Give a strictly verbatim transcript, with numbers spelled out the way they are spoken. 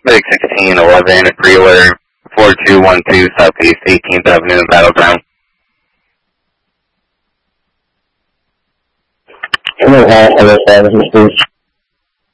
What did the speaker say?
six sixteen eleven, Freeway four two one two Southeast eighteenth Avenue in Battleground. Hello, other services, please.